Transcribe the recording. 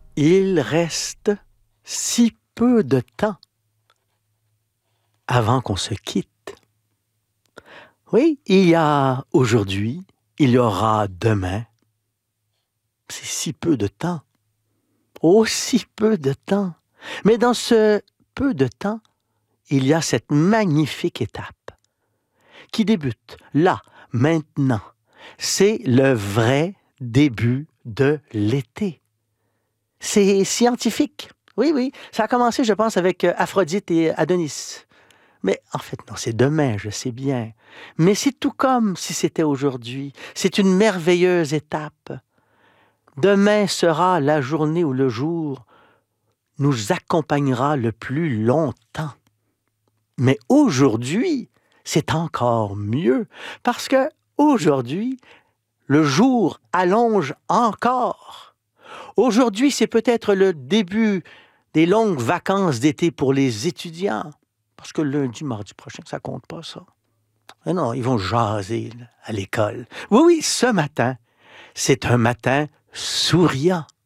Il reste si peu de temps avant qu'on se quitte. Oui, il y a aujourd'hui, il y aura demain. C'est si peu de temps. Aussi peu de temps. Mais dans ce peu de temps, il y a cette magnifique étape qui débute là, maintenant. C'est le vrai début de l'été. C'est scientifique. Oui, oui. Ça a commencé, je pense, avec Aphrodite et Adonis. Mais en fait, non, c'est demain, je sais bien. Mais c'est tout comme si c'était aujourd'hui. C'est une merveilleuse étape. Demain sera la journée où le jour nous accompagnera le plus longtemps. Mais aujourd'hui, c'est encore mieux parce que aujourd'hui, le jour allonge encore. Aujourd'hui, c'est peut-être le début des longues vacances d'été pour les étudiants. Parce que lundi, mardi prochain, ça compte pas, ça. Mais non, ils vont jaser là, à l'école. Oui, oui, ce matin, c'est un matin souriant.